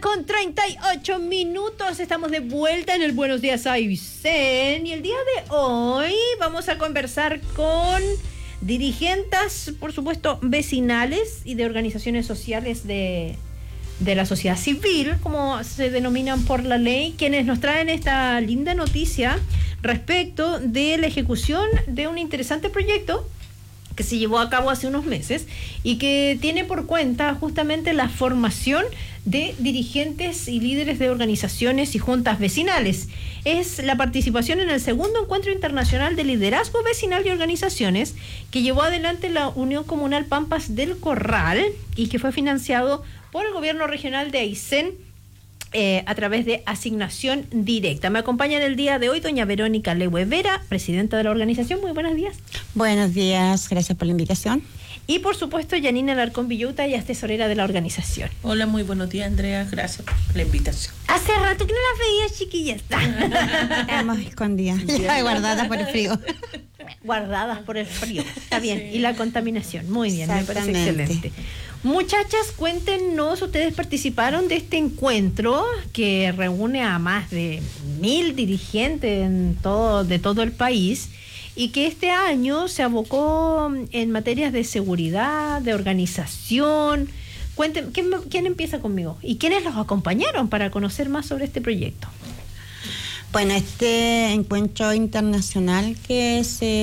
8:38. Estamos de vuelta en el Buenos Días Aysén. Y el día de hoy vamos a conversar con dirigentes, por supuesto, vecinales y de organizaciones sociales de la sociedad civil, como se denominan por la ley, quienes nos traen esta linda noticia respecto de la ejecución de un interesante proyecto que se llevó a cabo hace unos meses y que tiene por cuenta justamente la formación de dirigentes y líderes de organizaciones y juntas vecinales. Es la participación en el segundo encuentro internacional de liderazgo vecinal y organizaciones que llevó adelante la Unión Comunal Pampas del Corral y que fue financiado por el gobierno regional de Aysén a través de asignación directa. Me acompaña en el día de hoy doña Verónica Lewe Vera, presidenta de la organización. Muy buenos días. Buenos días, gracias por la invitación. Y por supuesto, Yanina Alarcón Villuta, ella es tesorera de la organización. Hola, muy buenos días, Andrea, gracias por la invitación. Hace rato que no las veía, chiquillas. Hemos escondidas, guardadas por el frío. Guardadas por el frío, está bien. Sí. Y la contaminación, muy bien, me parece excelente. Muchachas, cuéntenos, ustedes participaron de este encuentro que reúne a más de 1,000 dirigentes de todo el país y que este año se abocó en materias de seguridad, de organización. Cuéntenme, ¿quién empieza conmigo? ¿Y quiénes los acompañaron para conocer más sobre este proyecto? Bueno, este encuentro internacional que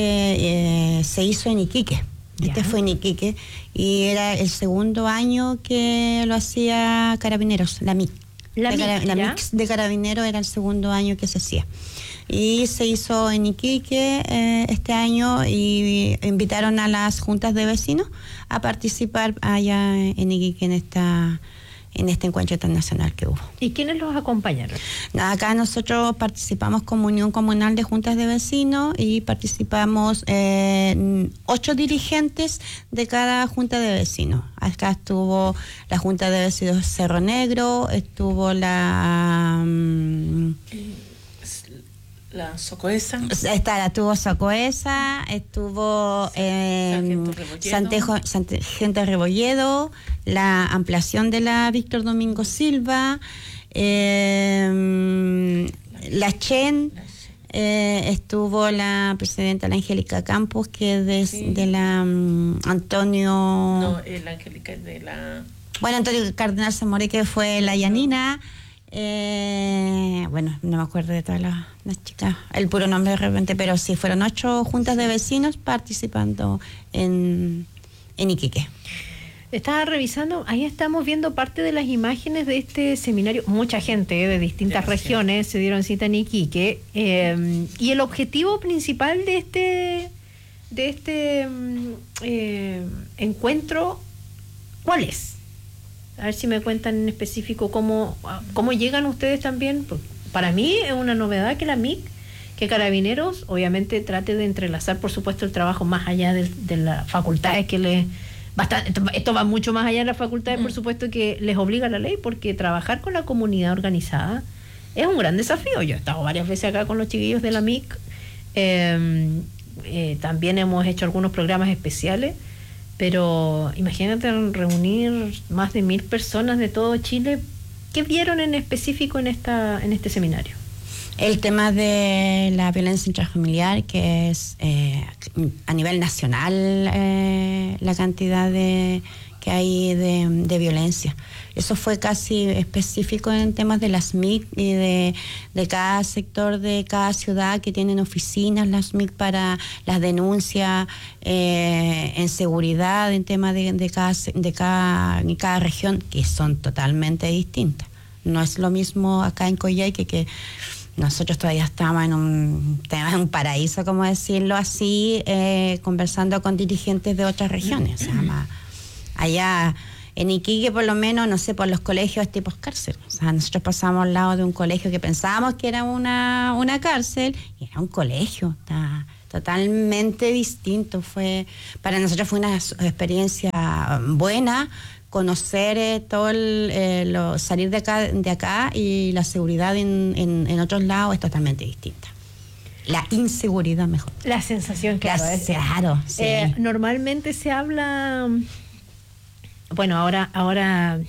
se hizo en Iquique. Este fue en Iquique y era el segundo año que lo hacía Carabineros, la MIC. La MIC de Carabineros era el segundo año que se hacía. Y se hizo en Iquique este año y invitaron a las juntas de vecinos a participar allá en Iquique en este encuentro internacional que hubo. ¿Y quiénes los acompañaron? Acá nosotros participamos como Unión Comunal de Juntas de Vecinos y participamos 8 dirigentes de cada junta de vecinos. Acá estuvo la Junta de Vecinos Cerro Negro, estuvo la Socoesa. Estuvo Socoesa, estuvo Sargento Rebolledo, la ampliación de la Víctor Domingo Silva, la Chen, estuvo la presidenta la Angélica Campos, que es de la Antonio... No, la Angélica es de la... Bueno, Antonio Cardenal Zamoré, que fue la Yanina. Bueno, no me acuerdo de todas las chicas, el puro nombre de repente, pero sí, fueron 8 juntas de vecinos participando en Iquique. Estaba revisando, ahí estamos viendo parte de las imágenes de este seminario. Mucha gente de distintas regiones se dieron cita en Iquique. Y el objetivo principal de este encuentro, ¿cuál es? A ver si me cuentan en específico cómo llegan ustedes también. Para mí es una novedad que la MIC, que Carabineros, obviamente trate de entrelazar, por supuesto, el trabajo más allá de las facultades que les... Esto va mucho más allá de las facultades, por supuesto, que les obliga la ley, porque trabajar con la comunidad organizada es un gran desafío. Yo he estado varias veces acá con los chiquillos de la MIC. También hemos hecho algunos programas especiales. Pero imagínate reunir más de 1,000 personas de todo Chile. ¿Qué vieron en específico en este seminario? El tema de la violencia intrafamiliar, que es a nivel nacional la cantidad que hay de violencia. Eso fue casi específico en temas de las MIC y de cada sector de cada ciudad, que tienen oficinas las MIC para las denuncias en seguridad, en temas de cada región, que son totalmente distintas. No es lo mismo acá en Coyhaique, que nosotros todavía estamos en un paraíso, como decirlo así, conversando con dirigentes de otras regiones. O sea, allá en Iquique, por lo menos, no sé, por los colegios tipos cárcel. O sea, nosotros pasamos al lado de un colegio que pensábamos que era una cárcel y era un colegio. Está totalmente distinto. Para nosotros fue una experiencia buena conocer todo salir de acá, y la seguridad en otros lados es totalmente distinta. La inseguridad mejor. La sensación, claro. Claro, sí. Normalmente se habla... Bueno, ahora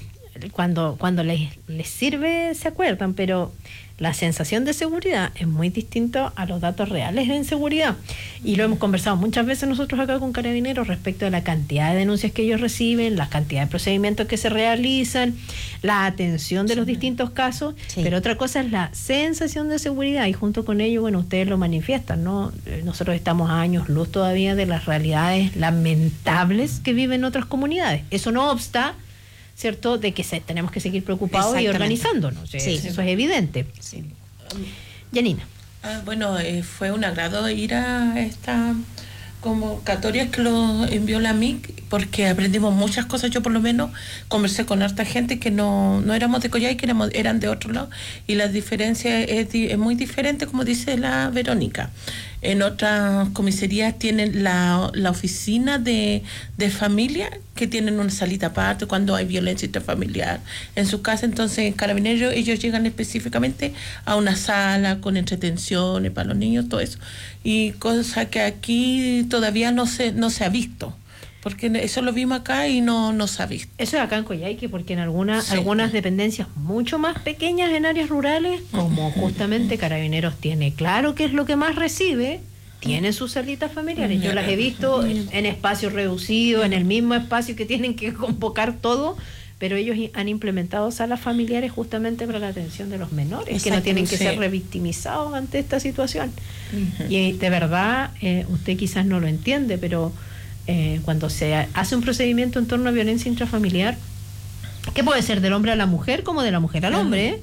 cuando les sirve se acuerdan, pero la sensación de seguridad es muy distinto a los datos reales de inseguridad. Y lo hemos conversado muchas veces nosotros acá con Carabineros respecto a la cantidad de denuncias que ellos reciben, la cantidad de procedimientos que se realizan, la atención de los distintos casos, pero otra cosa es la sensación de seguridad y junto con ello, bueno, ustedes lo manifiestan, ¿no? Nosotros estamos a años luz todavía de las realidades lamentables que viven otras comunidades. Eso no obsta, ¿cierto?, de que tenemos que seguir preocupados y organizándonos. Sí, eso es evidente. Sí. Janina. Bueno, fue un agrado ir a esta convocatoria que lo envió la MIC, porque aprendimos muchas cosas. Yo por lo menos conversé con harta gente que no éramos de Coyhaique, que eran de otro lado, y la diferencia es muy diferente, como dice la Verónica. En otras comisarías tienen la oficina de familia, que tienen una salita aparte cuando hay violencia intrafamiliar en su casa. Entonces en Carabineros ellos llegan específicamente a una sala con entretenciones para los niños, todo eso. Y cosa que aquí todavía no se ha visto, porque eso lo vimos acá y no se ha visto. Eso es acá en Coyhaique, porque en algunas dependencias mucho más pequeñas en áreas rurales, como justamente Carabineros tiene claro qué es lo que más recibe, tienen sus salitas familiares. Yo las he visto en espacios reducidos, en el mismo espacio que tienen que convocar todo, pero ellos han implementado salas familiares justamente para la atención de los menores, que no tienen que ser revictimizados ante esta situación. Y de verdad, usted quizás no lo entiende, pero cuando se hace un procedimiento en torno a violencia intrafamiliar, que puede ser del hombre a la mujer como de la mujer al hombre,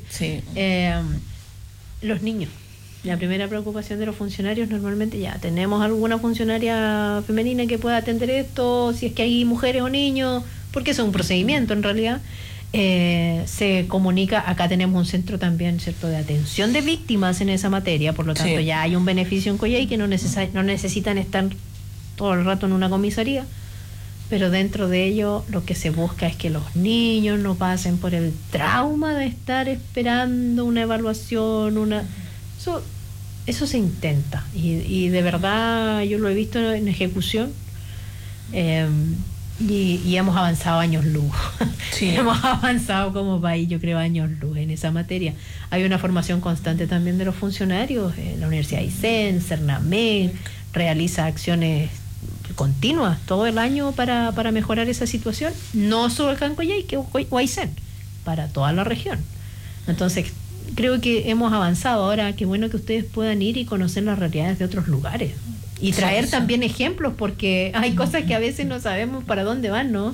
los niños. La primera preocupación de los funcionarios, normalmente ya tenemos alguna funcionaria femenina que pueda atender esto, si es que hay mujeres o niños, porque eso es un procedimiento en realidad. Se comunica, acá tenemos un centro también, ¿cierto?, de atención de víctimas en esa materia, por lo tanto ya hay un beneficio en Coyhaique, no necesitan estar todo el rato en una comisaría, pero dentro de ello lo que se busca es que los niños no pasen por el trauma de estar esperando una evaluación, eso se intenta y de verdad yo lo he visto en ejecución. Y hemos avanzado años luz. Hemos avanzado como país, yo creo, años luz en esa materia. Hay una formación constante también de los funcionarios. La Universidad de Aysén, Cernamec realiza acciones continuas todo el año para mejorar esa situación, no solo acá en Coyhaique o Aysén, para toda la región. Entonces creo que hemos avanzado. Ahora qué bueno que ustedes puedan ir y conocer las realidades de otros lugares y traer también ejemplos, porque hay cosas que a veces no sabemos para dónde van, ¿no?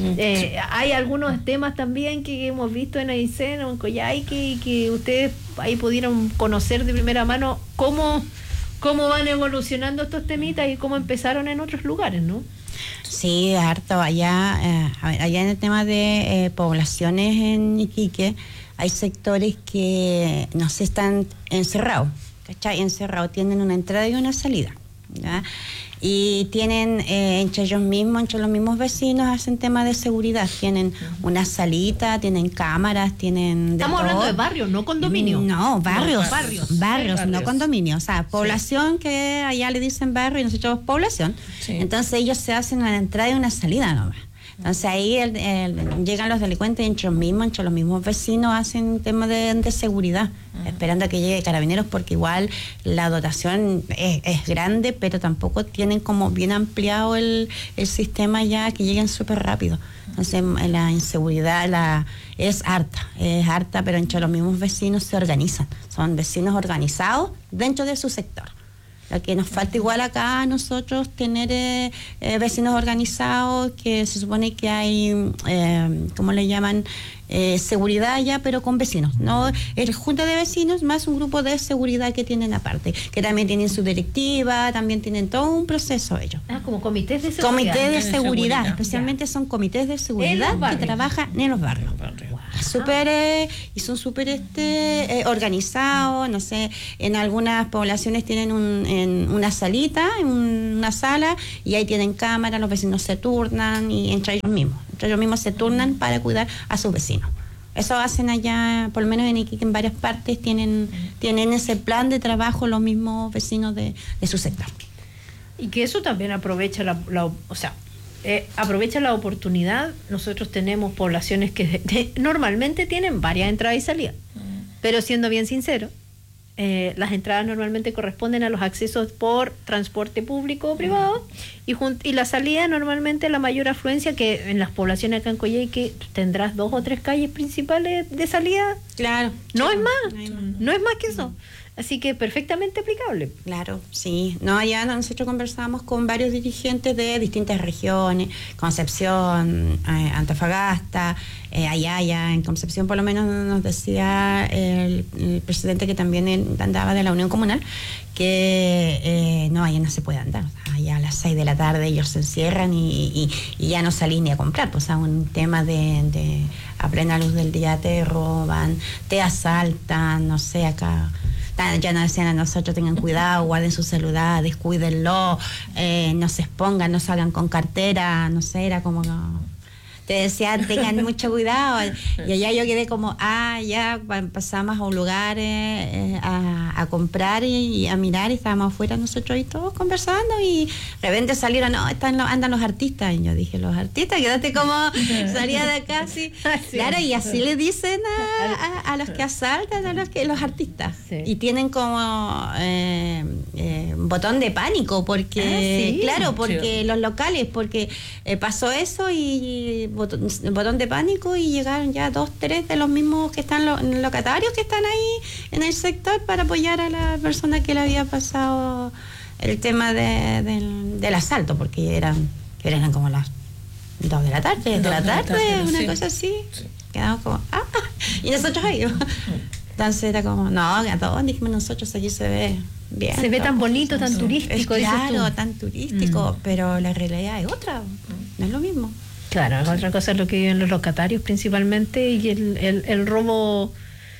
Hay algunos temas también que hemos visto en Aysén o en Coyhaique, que ustedes ahí pudieron conocer de primera mano cómo van evolucionando estos temitas y cómo empezaron en otros lugares, ¿no? Sí, harto. Allá en el tema de poblaciones en Iquique, hay sectores que no se están encerrados, ¿cachai? Encerrados, tienen una entrada y una salida, ¿ya? Y tienen entre los mismos vecinos hacen temas de seguridad, tienen una salita, tienen cámaras, tienen de Estamos todo. hablando de barrios, no condominios. No, barrios, barrios, no condominios, o sea, población, que allá le dicen barrio y nosotros población. Entonces ellos se hacen una entrada y una salida nomás. Entonces ahí llegan los delincuentes y entre los mismos vecinos hacen temas de seguridad, esperando a que llegue Carabineros, porque igual la dotación es grande, pero tampoco tienen como bien ampliado el sistema ya, que lleguen súper rápido. Entonces la inseguridad es harta, pero entre los mismos vecinos se organizan, son vecinos organizados dentro de su sector. Lo que nos falta igual acá a nosotros, tener vecinos organizados, que se supone que hay, ¿cómo le llaman? Seguridad ya, pero con vecinos, ¿no? El junta de vecinos más un grupo de seguridad que tienen aparte, que también tienen su directiva, también tienen todo un proceso ellos. Como comités de seguridad. Comités de seguridad, especialmente son comités de seguridad que trabajan en los barrios. Y son súper organizados, no sé, en algunas poblaciones tienen una salita, una sala, y ahí tienen cámaras, los vecinos se turnan y entre ellos mismos se turnan para cuidar a sus vecinos. Eso hacen allá, por lo menos en Iquique, en varias partes tienen ese plan de trabajo los mismos vecinos de su sector. Y que eso también aprovecha o sea, aprovecha la oportunidad. Nosotros tenemos poblaciones que normalmente tienen varias entradas y salidas, pero siendo bien sincero, las entradas normalmente corresponden a los accesos por transporte público o privado, y la salida normalmente la mayor afluencia, que en las poblaciones acá en Coyhaique tendrás 2 o 3 calles principales de salida. Claro. No es más, no es más que eso. Así que perfectamente aplicable. Claro, sí. No, allá nosotros conversamos con varios dirigentes de distintas regiones, Concepción, Antofagasta, allá en Concepción por lo menos nos decía el presidente, que también andaba de la Unión Comunal, que no, allá no se puede andar. O sea, allá a las 6 de la tarde ellos se encierran y ya no salís ni a comprar. Pues, o sea, un tema de a plena luz del día te roban, te asaltan, no sé, acá... Ya nos decían a nosotros: tengan cuidado, guarden su celular, descuídenlo, no se expongan, no salgan con cartera, no sé, era como... Te decían, tengan mucho cuidado. Y allá yo quedé como, ya pasamos a un lugar a comprar y a mirar, y estábamos afuera nosotros y todos conversando, y de repente salieron, no, andan los artistas. Y yo dije, los artistas, quédate como, salía de acá así. Claro, y así le dicen a los que asaltan, a los artistas. Sí. Y tienen como un botón de pánico, porque, claro, porque los locales, porque pasó eso y botón de pánico, y llegaron ya 2, 3 de los mismos que están locatarios que están ahí en el sector para apoyar a la persona que le había pasado el tema del asalto, porque eran como las 2 de la tarde, una sí. Cosa así. Sí. Quedamos como, y nosotros ahí. Entonces era como, no, a todos dijimos nosotros, allí se ve bien. Se ve tan bonito, tan turístico. Claro, tan turístico, pero la realidad es otra, no es lo mismo. Claro, otra cosa es lo que viven los locatarios principalmente, y el robo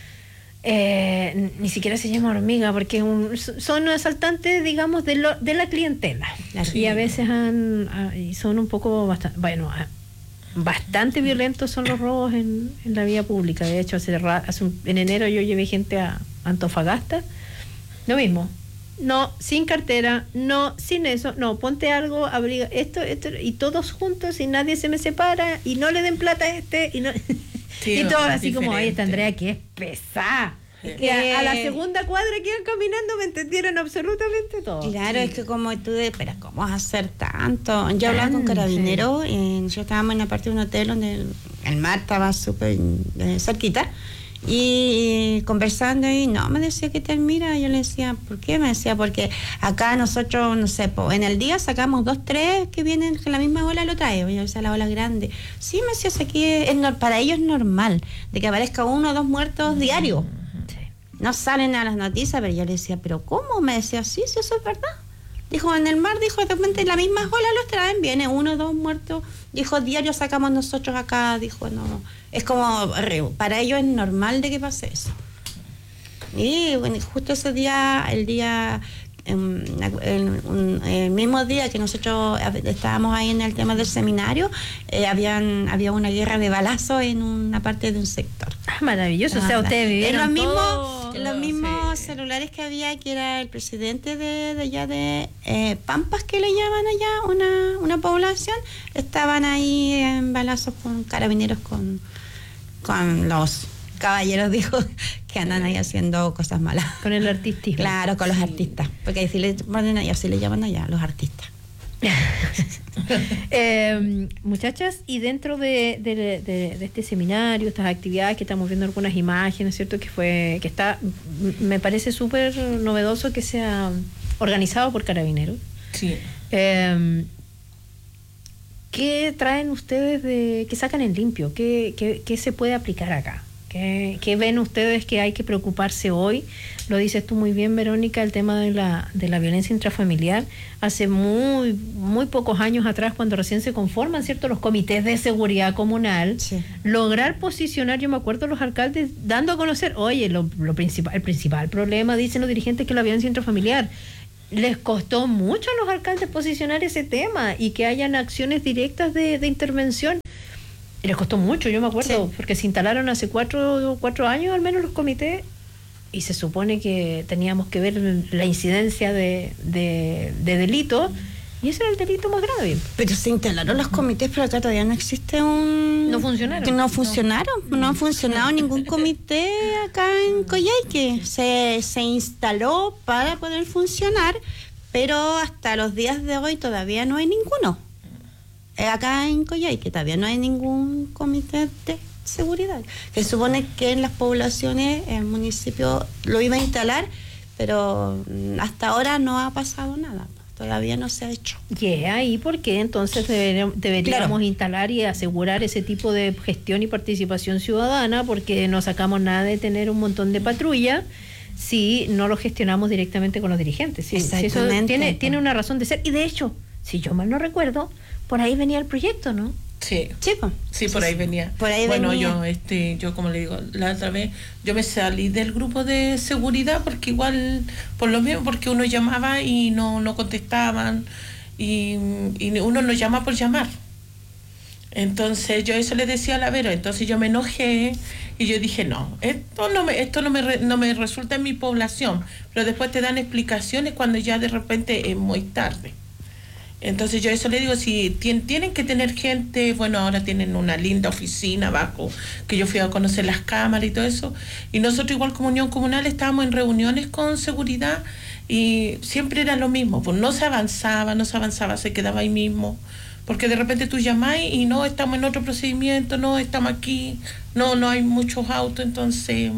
ni siquiera se llama hormiga, porque son asaltantes, digamos, de la clientela. Sí. Y a veces y son un poco bastante violentos son los robos en la vía pública. De hecho, en enero yo llevé gente a Antofagasta, lo mismo. No, sin cartera, no, sin eso, no, ponte algo, abriga esto, y todos juntos, y nadie se me separa, y no le den plata a y no, sí, y todo así diferente. Como, esta Andrea que es pesada. Sí. A la segunda cuadra que iban caminando me entendieron absolutamente todo. Claro, sí. Es que como tú pero ¿cómo vas a hacer tanto? Yo hablaba con carabineros, yo estábamos en la parte de un hotel donde el mar estaba súper cerquita, y conversando, y no, me decía, ¿qué tal? Mira, yo le decía, ¿por qué? Me decía, porque acá nosotros, no sé, en el día sacamos 2, 3 que vienen con la misma ola, lo trae, yo decía, la ola grande. Sí, me decía, aquí para ellos es normal de que aparezca 1 o 2 muertos diarios. No salen a las noticias, pero yo le decía, ¿pero cómo? Me decía, sí, eso es verdad. Dijo, en el mar, dijo, de repente la misma ola los traen, viene 1 o 2 muertos. Dijo, diario sacamos nosotros acá. Dijo, no, es como, para ellos es normal de que pase eso. Y bueno, justo ese día, el mismo día que nosotros estábamos ahí en el tema del seminario, había una guerra de balazos en una parte de un sector. Maravilloso, o sea, ustedes vivieron los mismos celulares que había, que era el presidente de allá de Pampas, que le llaman allá, una población, estaban ahí en balazos con carabineros, con los caballeros, dijo, que andan ahí haciendo cosas malas. Con el artistismo. Claro, con los artistas, porque así le llaman allá, los artistas. Muchachas, y dentro de este seminario, estas actividades que estamos viendo, algunas imágenes, ¿cierto? Me parece súper novedoso que sea organizado por Carabineros. Sí. ¿Qué traen ustedes que sacan en limpio? ¿Qué se puede aplicar acá? ¿Qué ven ustedes que hay que preocuparse hoy? Lo dices tú muy bien, Verónica, el tema de la violencia intrafamiliar. Hace muy, muy pocos años atrás, cuando recién se conforman, ¿cierto?, los comités de seguridad comunal, sí. Lograr posicionar, yo me acuerdo, los alcaldes dando a conocer, oye, el principal problema, dicen los dirigentes, que la violencia intrafamiliar. Les costó mucho a los alcaldes posicionar ese tema y que hayan acciones directas de intervención. Y les costó mucho, yo me acuerdo, sí. Porque se instalaron hace 4 años al menos los comités, y se supone que teníamos que ver la incidencia de delito, Y ese era el delito más grave. Pero se instalaron los comités, pero acá todavía no existe un... No funcionaron. Que no funcionaron, no ha funcionado ningún comité acá en Coyhaique. Se instaló para poder funcionar, pero hasta los días de hoy todavía no hay ninguno. Acá en Coyhaique todavía no hay ningún comité de seguridad. Que supone que en las poblaciones el municipio lo iba a instalar, pero hasta ahora no ha pasado nada. Todavía no se ha hecho. ¿Y por qué entonces deberíamos instalar y asegurar ese tipo de gestión y participación ciudadana? Porque no sacamos nada de tener un montón de patrulla si no lo gestionamos directamente con los dirigentes. Sí, exactamente. Eso tiene una razón de ser. Y de hecho, si yo mal no recuerdo, por ahí venía el proyecto, ¿no? Sí, pues. Por ahí venía. Yo como le digo, la otra vez yo me salí del grupo de seguridad porque igual, por lo mismo, porque uno llamaba y no contestaban y uno no llama por llamar. Entonces yo eso le decía a la Vero, entonces yo me enojé y yo dije, no, esto no me resulta en mi población, pero después te dan explicaciones cuando ya de repente es muy tarde. Entonces yo eso le digo, si tienen que tener gente, bueno, ahora tienen una linda oficina abajo, que yo fui a conocer las cámaras y todo eso, y nosotros igual como Unión Comunal estábamos en reuniones con seguridad y siempre era lo mismo, pues no se avanzaba, se quedaba ahí mismo, porque de repente tú llamás y no, estamos en otro procedimiento, no, estamos aquí, no hay muchos autos, entonces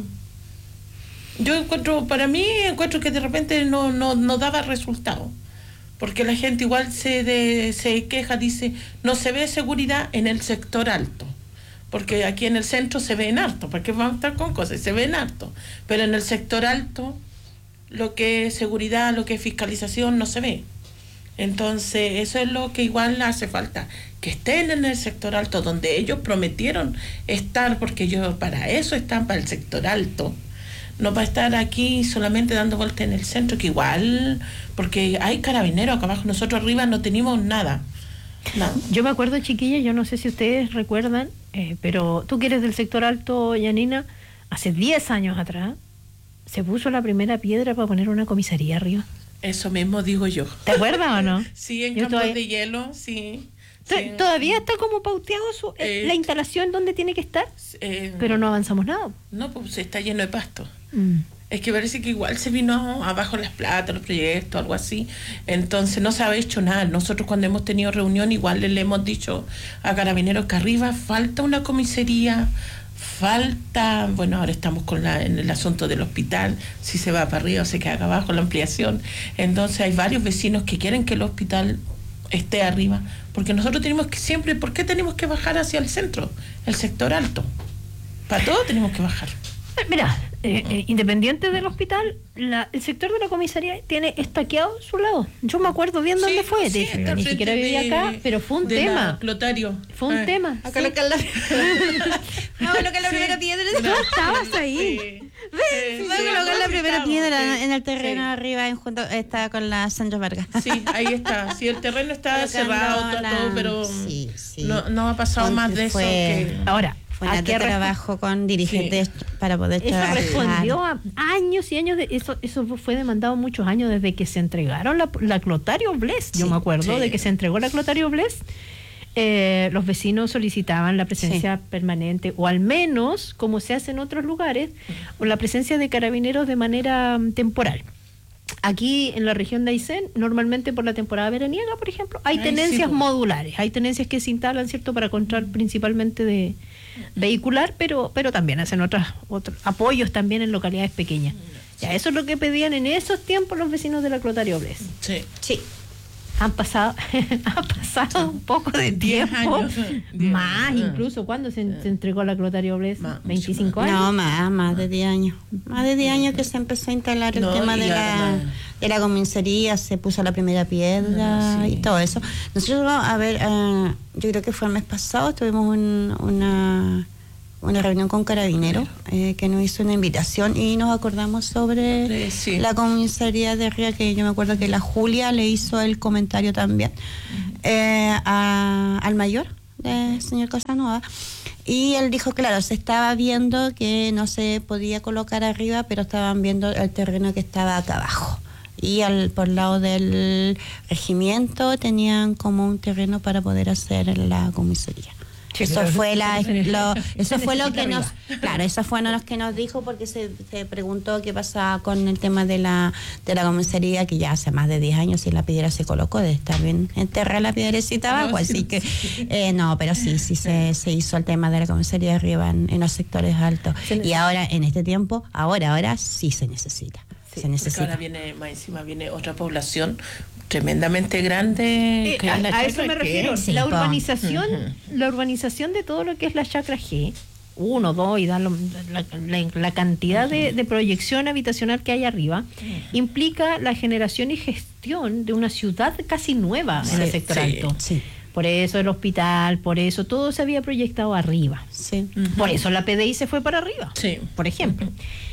yo encuentro que de repente no daba resultado. Porque la gente igual se queja, dice, no se ve seguridad en el sector alto. Porque aquí en el centro se ve en harto, porque vamos a estar con cosas, se ve en harto. Pero en el sector alto, lo que es seguridad, lo que es fiscalización, no se ve. Entonces, eso es lo que igual hace falta, que estén en el sector alto, donde ellos prometieron estar, porque ellos para eso están, para el sector alto. No va a estar aquí solamente dando vueltas en el centro, que igual, porque hay carabineros acá abajo, nosotros arriba no teníamos nada. Yo me acuerdo, chiquilla, yo no sé si ustedes recuerdan, pero tú que eres del sector alto, Yanina, hace 10 años atrás se puso la primera piedra para poner una comisaría arriba. Eso mismo digo yo. ¿Te acuerdas o no? Sí, en Campos de Hielo, sí. Todavía está como pauteado la instalación donde tiene que estar, pero no avanzamos nada. No, pues está lleno de pasto. Es que parece que igual se vino abajo las platas, los proyectos, algo así. Entonces no se ha hecho nada. Nosotros cuando hemos tenido reunión igual le hemos dicho a Carabineros que arriba falta una comisaría, bueno, ahora estamos en el asunto del hospital, si se va para arriba o se queda acá abajo la ampliación. Entonces hay varios vecinos que quieren que el hospital esté arriba, porque nosotros tenemos que siempre, ¿por qué tenemos que bajar hacia el centro, el sector alto? Para todo tenemos que bajar. Mira, independiente del hospital, el sector de la comisaría tiene estaqueado su lado. Yo me acuerdo bien dónde fue. Sí, ni siquiera vivía acá, pero fue un tema. Clotario. Fue un tema. Acá sí. Vamos a colocar la primera piedra. Tú estabas ahí. Vamos a colocar la primera piedra en el terreno arriba, está con la Sandra Vargas. Sí, ahí está. Sí, el terreno está cerrado, todo, pero no ha pasado más de eso. Ahora, fue un trabajo con dirigentes para poder trabajar. Eso respondió a años y años eso fue demandado muchos años desde que se entregaron la Clotario Bles. Yo me acuerdo de que se entregó la Clotario Bles. Los vecinos solicitaban la presencia permanente, o al menos, como se hace en otros lugares, o la presencia de carabineros de manera temporal. Aquí en la región de Aysén, normalmente por la temporada veraniega, por ejemplo, hay tenencias modulares, hay tenencias que se instalan, ¿cierto?, para control principalmente de vehicular, pero también hacen otros apoyos también en localidades pequeñas. Ya, eso es lo que pedían en esos tiempos los vecinos de la Clotario Bles. Sí. Han pasado un poco de tiempo, más incluso. ¿Cuándo se entregó la Clotario Bles? ¿25 años? No, más de 10 años. Más de 10 años que se empezó a instalar el tema de la comisaría, se puso la primera piedra y todo eso. Nosotros, yo creo que fue el mes pasado, tuvimos una reunión con Carabineros que nos hizo una invitación y nos acordamos sobre la comisaría de Ría, que yo me acuerdo que la Julia le hizo el comentario también al mayor, señor Casanova, y él dijo, claro, se estaba viendo que no se podía colocar arriba, pero estaban viendo el terreno que estaba acá abajo. y por lado del regimiento tenían como un terreno para poder hacer la comisaría. Sí, eso fue lo que arriba. eso fue lo que nos dijo, porque se preguntó qué pasaba con el tema de la comisaría, que ya hace más de 10 años, si la piedra se colocó, de estar bien enterrada la piedrecita abajo, así que no, pero sí se hizo el tema de la comisaría arriba en los sectores altos, y ahora en este tiempo, ahora sí se necesita. Sí, se necesita. ahora más encima viene otra población tremendamente grande. A eso me refiero. Sí, La urbanización de todo lo que es la chacra G, 1, 2, y la cantidad de proyección habitacional que hay arriba, implica la generación y gestión de una ciudad casi nueva en el sector alto. Sí. Por eso el hospital, por eso todo se había proyectado arriba. Sí. Por eso la PDI se fue para arriba, Sí. por ejemplo.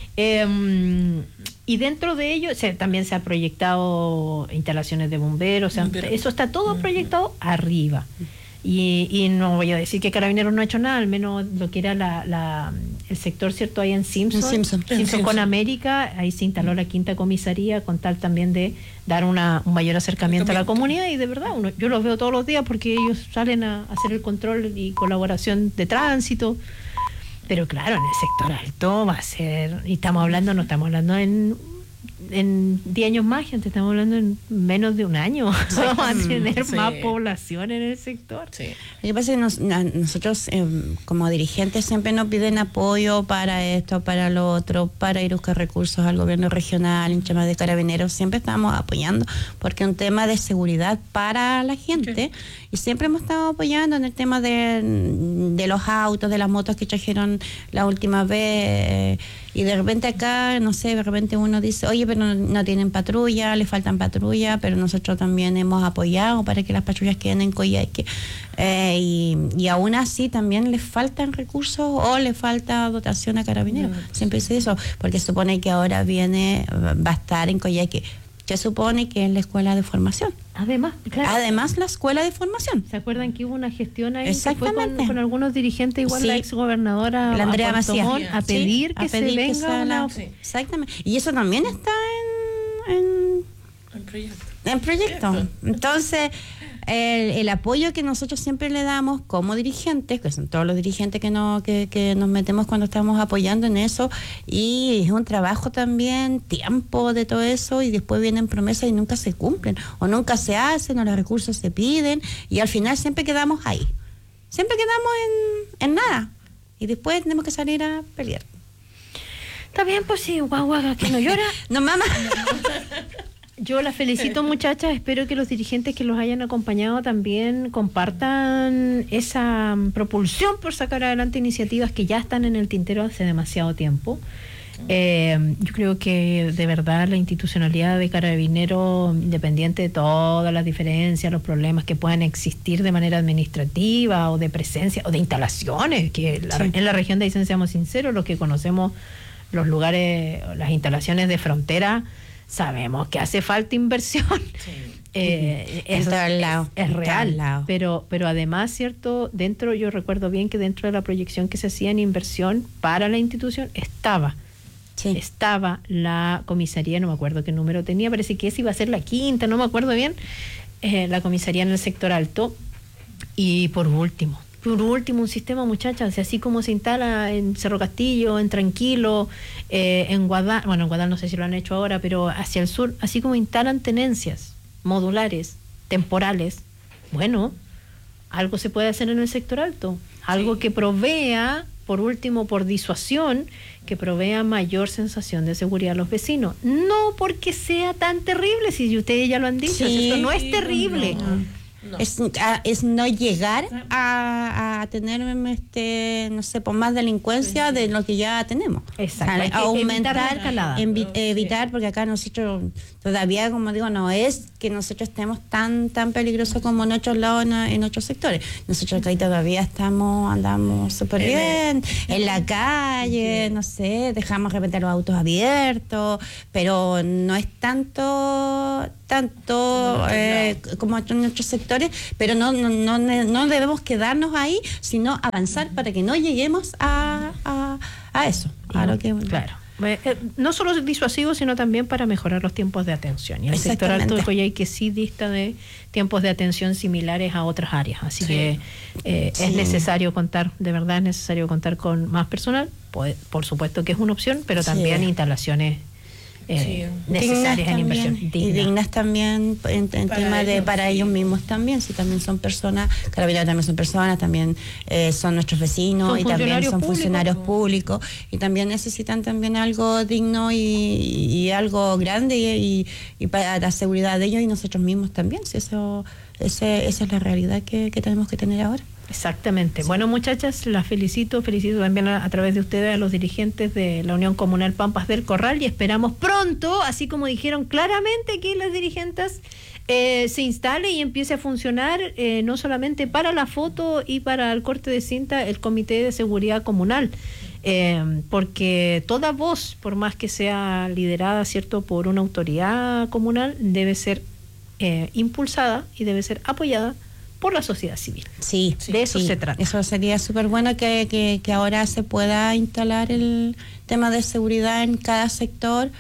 Y dentro de ello también se ha proyectado instalaciones de bomberos, eso está todo proyectado arriba. Y no voy a decir que Carabineros no ha hecho nada, al menos lo que era el sector, ¿cierto? Ahí en Simpson con América, ahí se instaló la 5ª comisaría con tal también de dar un mayor acercamiento a la comunidad, y de verdad, yo los veo todos los días porque ellos salen a hacer el control y colaboración de tránsito. Pero claro, en el sector alto va a ser, y no estamos hablando en 10 años más, gente, estamos hablando en menos de un año. Vamos a tener más población en el sector. Sí. Lo que pasa es que nosotros como dirigentes siempre nos piden apoyo para esto, para lo otro, para ir a buscar recursos al gobierno regional, en temas de Carabineros, siempre estamos apoyando, porque es un tema de seguridad para la gente, y siempre hemos estado apoyando en el tema de los autos, de las motos que trajeron la última vez, y de repente acá, no sé, de repente uno dice, oye, pero no tienen patrulla, le faltan patrulla, pero nosotros también hemos apoyado para que las patrullas queden en Coyhaique, y aún así también les faltan recursos o le falta dotación a Carabineros. Siempre dice eso, porque supone que ahora va a estar en Coyhaique. Se supone que es la escuela de formación. Además, claro. Además, la escuela de formación. ¿Se acuerdan que hubo una gestión ahí que fue Exactamente. con algunos dirigentes, igual la exgobernadora la Andrea Puerto Macías, Montt, a pedir que se venga una... Exactamente. Y eso también está en proyecto. Entonces, el apoyo que nosotros siempre le damos como dirigentes, que son todos los dirigentes que nos metemos cuando estamos apoyando en eso, y es un trabajo también, tiempo de todo eso, y después vienen promesas y nunca se cumplen, o nunca se hacen, o los recursos se piden, y al final siempre quedamos ahí. Siempre quedamos en nada, y después tenemos que salir a pelear. Está bien, pues sí, guagua, que no llora. No, mamá. Yo las felicito, muchachas. Espero que los dirigentes que los hayan acompañado también compartan esa propulsión por sacar adelante iniciativas que ya están en el tintero hace demasiado tiempo. Yo creo que de verdad la institucionalidad de Carabineros, independiente de todas las diferencias, los problemas que puedan existir de manera administrativa o de presencia o de instalaciones, que en la región de Aysén, seamos sinceros, los que conocemos los lugares, las instalaciones de frontera, sabemos que hace falta inversión. Es real, pero además, cierto, yo recuerdo bien que dentro de la proyección que se hacía en inversión para la institución estaba la comisaría, no me acuerdo qué número tenía, parece que esa iba a ser la 5ª, no me acuerdo bien, la comisaría en el sector alto. Y por último, un sistema, muchachas, así como se instala en Cerro Castillo, en Tranquilo, en Guadal, en Guadal no sé si lo han hecho ahora, pero hacia el sur, así como instalan tenencias modulares, temporales, bueno, algo se puede hacer en el sector alto, algo que provea, por último, por disuasión, que provea mayor sensación de seguridad a los vecinos. No porque sea tan terrible, si ustedes ya lo han dicho, esto no es terrible. No. Es no llegar a tener no sé, por más delincuencia de lo que ya tenemos. Exacto. Aumentar, evitar, porque acá nosotros todavía, como digo, no es que nosotros estemos tan peligrosos como en otros lados, en otros sectores. Nosotros ahí todavía andamos súper bien en la calle, no sé, dejamos de repente los autos abiertos, pero no es tanto como en otros sectores, pero no debemos quedarnos ahí, sino avanzar para que no lleguemos a eso. Claro. No solo es disuasivo, sino también para mejorar los tiempos de atención. Y el sector alto de Coyhaique sí dista de tiempos de atención similares a otras áreas. Así que es necesario contar, de verdad es necesario contar con más personal. Por supuesto que es una opción, pero también instalaciones necesarias en inversión. Y dignas también en tema de para ellos mismos también, si también son personas, Carabineros también son personas, también son nuestros vecinos y también son funcionarios públicos y también necesitan también algo digno y algo grande y para la seguridad de ellos y nosotros mismos también, si esa es la realidad que tenemos que tener ahora. Exactamente. Sí. Bueno, muchachas, las felicito también a través de ustedes a los dirigentes de la Unión Comunal Pampas del Corral y esperamos pronto, así como dijeron claramente aquí las dirigentes, se instale y empiece a funcionar no solamente para la foto y para el corte de cinta el Comité de Seguridad Comunal, porque toda voz, por más que sea liderada, ¿cierto?, por una autoridad comunal, debe ser impulsada y debe ser apoyada por la sociedad civil. Sí, de eso se trata. Eso sería súper bueno que ahora se pueda instalar el tema de seguridad en cada sector.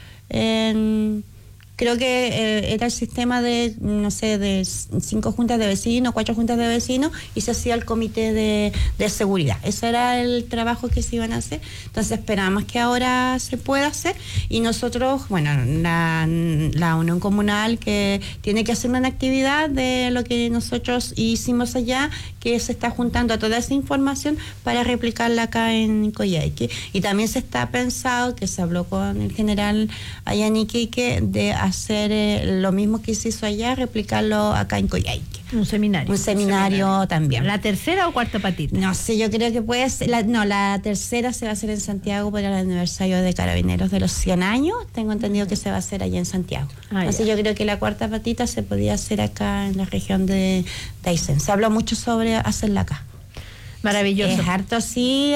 Creo que era el sistema de, no sé, de 5 juntas de vecinos, 4 juntas de vecinos, y se hacía el comité de seguridad. Ese era el trabajo que se iban a hacer. Entonces esperamos que ahora se pueda hacer. Y nosotros, bueno, la Unión Comunal que tiene que hacer una actividad de lo que nosotros hicimos allá, que se está juntando toda esa información para replicarla acá en Coyhaique. Y también se está pensado, que se habló con el general allá en Iquique, de hacer lo mismo que se hizo allá, replicarlo acá en Coyhaique. Un seminario. Un seminario también. ¿La tercera o cuarta patita? No sé, yo creo que puede ser. La tercera se va a hacer en Santiago para el aniversario de Carabineros de los 100 años. Tengo entendido que se va a hacer allá en Santiago. Entonces yo creo que la cuarta patita se podía hacer acá en la región de Aysén. Se habló mucho sobre hacerla acá. Maravilloso. Es harto, sí,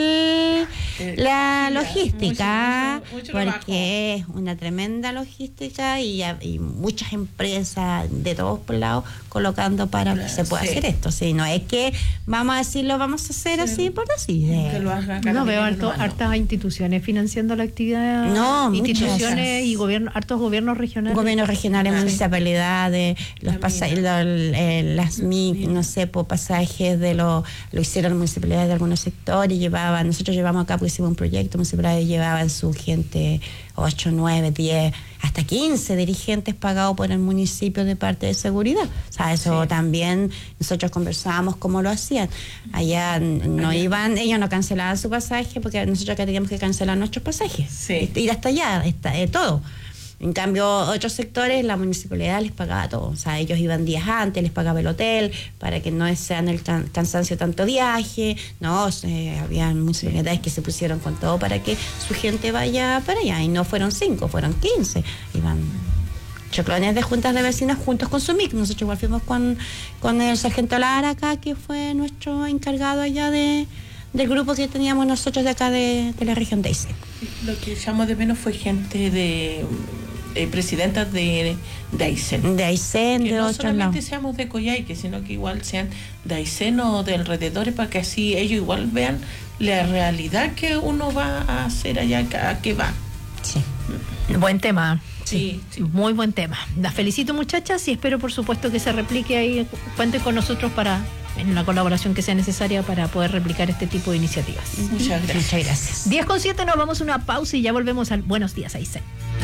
la logística, mucho porque es una tremenda logística y muchas empresas de todos por lados colocando para que se pueda hacer esto. Sí, no es que vamos a decirlo, vamos a hacer así por así. Que lo hagan. No, veo hartas instituciones financiando la actividad. No, instituciones y hartos gobiernos regionales. Gobiernos regionales, municipalidades, los pasajes, las MIC, no sé, por pasajes de lo hicieron municipalidades de algunos sectores, nosotros llevamos acá porque hicimos un proyecto, municipalidades llevaban su gente 8, 9, 10, hasta 15 dirigentes pagados por el municipio de parte de seguridad. O sea, eso también nosotros conversábamos cómo lo hacían. Allá no iban, ellos no cancelaban su pasaje porque nosotros acá teníamos que cancelar nuestros pasajes. Ir hasta allá, todo. En cambio, otros sectores, la municipalidad les pagaba todo. O sea, ellos iban días antes, les pagaba el hotel, para que no sean el cansancio tanto viaje. No, había municipalidades que se pusieron con todo para que su gente vaya para allá. Y no fueron 5, fueron 15. Iban choclones de juntas de vecinos juntos con su MIC. Nosotros igual fuimos con el sargento Lara acá, que fue nuestro encargado allá del grupo que teníamos nosotros de acá de la región de Aysén. Lo que llamó de menos fue gente de presidentas de Aysén. De Aysén, que de no otros solamente lados. seamos de Coyhaique, sino que igual sean de Aysén o de alrededores, para que así ellos igual vean la realidad que uno va a hacer allá, a qué va. Sí. Buen tema. Sí. Muy buen tema. Las felicito, muchachas, y espero por supuesto que se replique ahí. Cuenten con nosotros en la colaboración que sea necesaria para poder replicar este tipo de iniciativas. Muchas gracias. 10:07, nos vamos a una pausa y ya volvemos al Buenos Días, Aysén.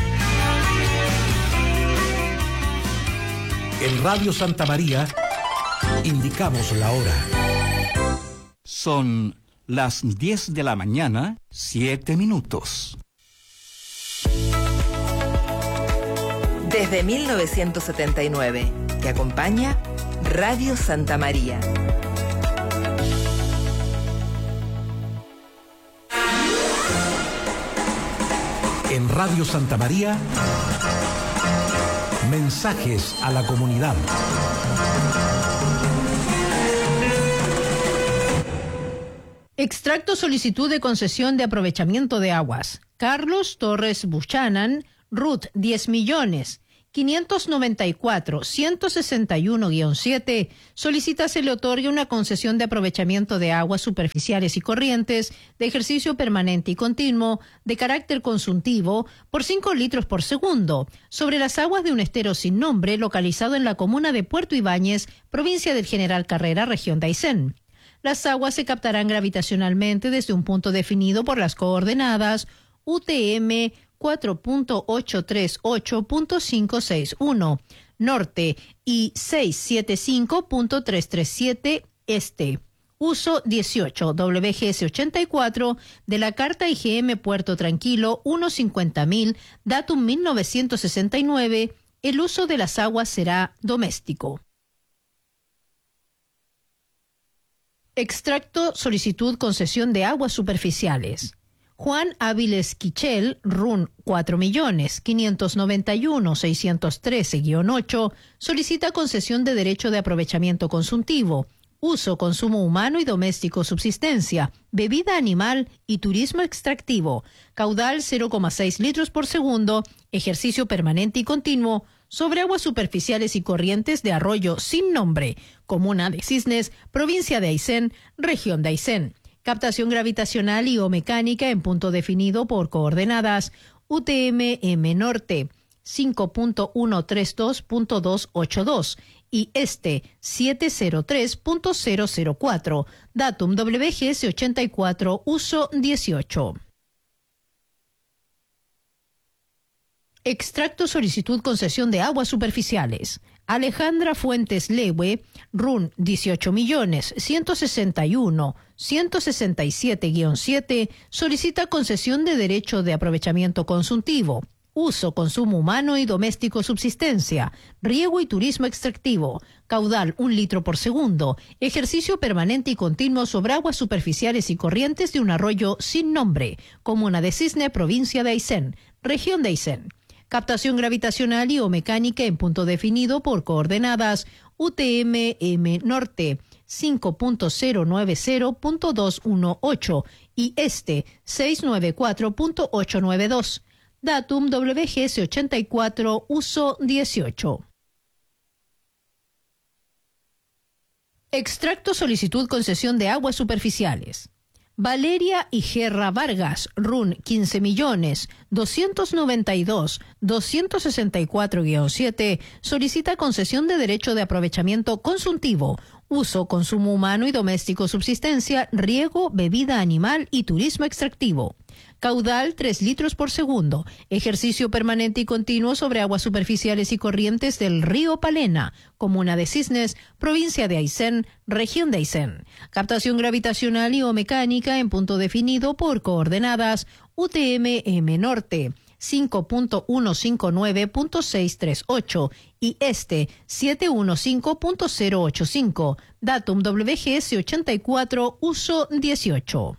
En Radio Santa María indicamos la hora. Son las 10 de la mañana, 7 minutos. Desde 1979, te acompaña Radio Santa María. En Radio Santa María, mensajes a la comunidad. Extracto solicitud de concesión de aprovechamiento de aguas. Carlos Torres Buchanan, RUT 10 millones. 594-161-7 solicita se le otorgue una concesión de aprovechamiento de aguas superficiales y corrientes de ejercicio permanente y continuo de carácter consultivo por 5 litros por segundo sobre las aguas de un estero sin nombre localizado en la comuna de Puerto Ibáñez, provincia del General Carrera, región de Aysén. Las aguas se captarán gravitacionalmente desde un punto definido por las coordenadas UTM 4.838.561 norte y 675.337 este. Uso 18 WGS 84 de la Carta IGM Puerto Tranquilo 150.000, datum 1969. El uso de las aguas será doméstico. Extracto solicitud concesión de aguas superficiales. Juan Áviles Quichel, RUN 4.591.613-8, solicita concesión de derecho de aprovechamiento consultivo, uso, consumo humano y doméstico, subsistencia, bebida animal y turismo extractivo, caudal 0,6 litros por segundo, ejercicio permanente y continuo, sobre aguas superficiales y corrientes de arroyo sin nombre, comuna de Cisnes, provincia de Aysén, región de Aysén. Captación gravitacional y o mecánica en punto definido por coordenadas UTM-M Norte 5.132.282 y este 703.004, datum WGS 84, uso 18. Extracto solicitud concesión de aguas superficiales. Alejandra Fuentes Lewe, RUN 18.161.167-7, solicita concesión de derecho de aprovechamiento consultivo, uso, consumo humano y doméstico, subsistencia, riego y turismo extractivo, caudal 1 litro por segundo, ejercicio permanente y continuo sobre aguas superficiales y corrientes de un arroyo sin nombre, comuna de Cisne, provincia de Aysén, región de Aysén. Captación gravitacional y o mecánica en punto definido por coordenadas UTM-M Norte 5.090.218 y este 694.892. Datum WGS 84, uso 18. Extracto solicitud concesión de aguas superficiales. Valeria Igerra Vargas, RUN 15.292.264-7, solicita concesión de derecho de aprovechamiento consultivo, uso, consumo humano y doméstico, subsistencia, riego, bebida animal y turismo extractivo. Caudal 3 litros por segundo, ejercicio permanente y continuo sobre aguas superficiales y corrientes del río Palena, comuna de Cisnes, provincia de Aysén, región de Aysén. Captación gravitacional y o mecánica en punto definido por coordenadas UTM-M Norte 5.159.638 y este 715.085, datum WGS 84, uso 18.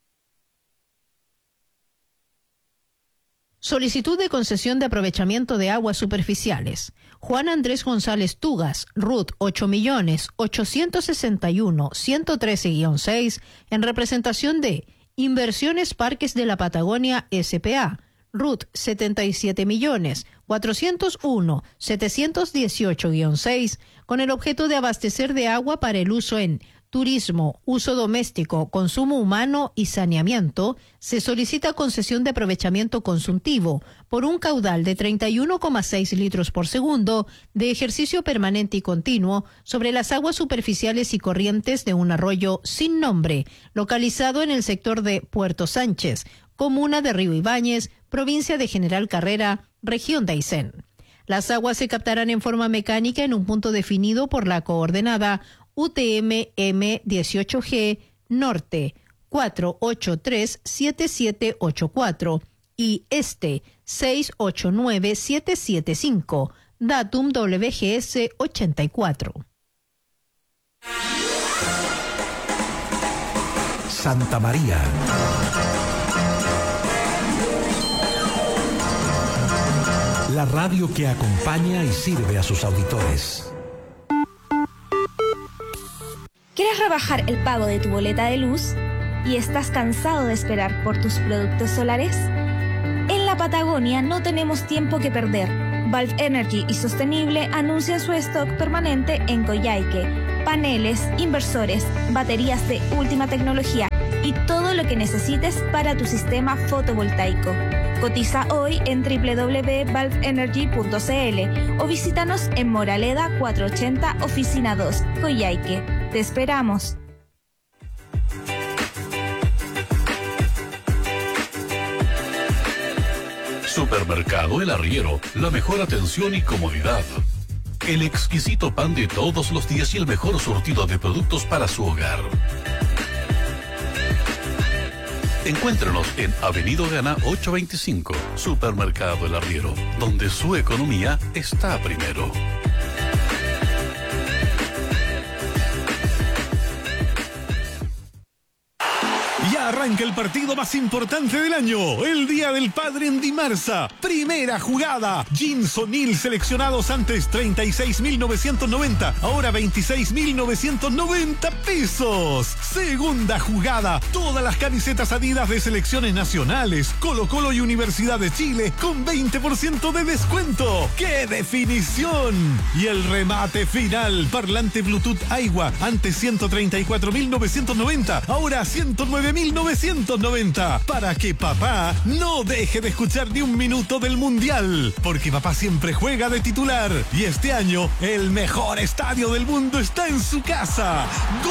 Solicitud de concesión de aprovechamiento de aguas superficiales. Juan Andrés González Tugas, RUT 8.861.113-6, en representación de Inversiones Parques de la Patagonia S.p.A., RUT 77.401.718-6, con el objeto de abastecer de agua para el uso en turismo, uso doméstico, consumo humano y saneamiento, se solicita concesión de aprovechamiento consultivo por un caudal de 31,6 litros por segundo de ejercicio permanente y continuo sobre las aguas superficiales y corrientes de un arroyo sin nombre, localizado en el sector de Puerto Sánchez, comuna de Río Ibáñez, provincia de General Carrera, región de Aysén. Las aguas se captarán en forma mecánica en un punto definido por la coordenada UTM-M18G Norte 4837784 y este 689775, datum WGS 84. Santa María. La radio que acompaña y sirve a sus auditores. ¿Quieres rebajar el pago de tu boleta de luz y estás cansado de esperar por tus productos solares? En la Patagonia no tenemos tiempo que perder. Valve Energy y Sostenible anuncian su stock permanente en Coyhaique. Paneles, inversores, baterías de última tecnología y todo lo que necesites para tu sistema fotovoltaico. Cotiza hoy en www.valveenergy.cl o visítanos en Moraleda 480, Oficina 2, Coyhaique. Te esperamos. Supermercado El Arriero, la mejor atención y comodidad. El exquisito pan de todos los días y el mejor surtido de productos para su hogar. Encuéntrenos en Avenida Gana 825, Supermercado El Arriero, donde su economía está primero. Ya arranca el partido más importante del año, el Día del Padre en Dimarsa. Primera jugada, Jeans O'Neill seleccionados antes 36.990, ahora 26.990 pesos. Segunda jugada, todas las camisetas Adidas de selecciones nacionales, Colo-Colo y Universidad de Chile con 20% de descuento. ¡Qué definición! Y el remate final, parlante Bluetooth Aiwa, antes 134.990, ahora 109.990, para que papá no deje de escuchar ni un minuto del Mundial, porque papá siempre juega de titular y este año el mejor estadio del mundo está en su casa.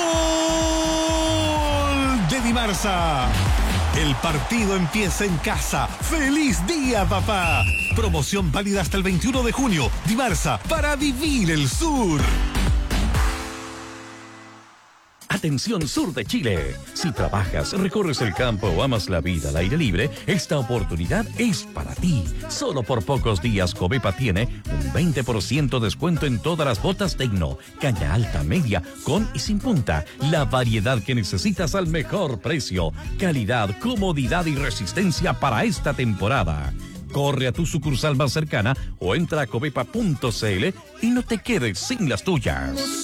¡Gol de Dimarsa! El partido empieza en casa. ¡Feliz día, papá! Promoción válida hasta el 21 de junio. Dimarsa, para vivir el sur. Atención sur de Chile. Si trabajas, recorres el campo o amas la vida al aire libre, esta oportunidad es para ti. Solo por pocos días Covepa tiene un 20% descuento en todas las botas Tecno, caña alta, media, con y sin punta. La variedad que necesitas al mejor precio. Calidad, comodidad y resistencia para esta temporada. Corre a tu sucursal más cercana o entra a covepa.cl y no te quedes sin las tuyas.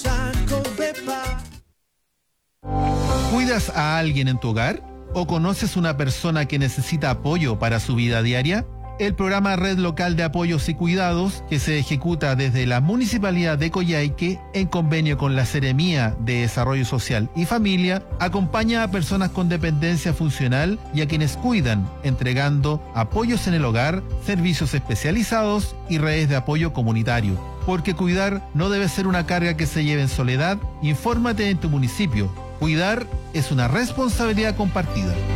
¿Cuidas a alguien en tu hogar? ¿O conoces una persona que necesita apoyo para su vida diaria? El programa Red Local de Apoyos y Cuidados, que se ejecuta desde la Municipalidad de Coyhaique en convenio con la Seremía de Desarrollo Social y Familia, acompaña a personas con dependencia funcional y a quienes cuidan, entregando apoyos en el hogar, servicios especializados y redes de apoyo comunitario. Porque cuidar no debe ser una carga que se lleve en soledad. Infórmate en tu municipio. Cuidar es una responsabilidad compartida.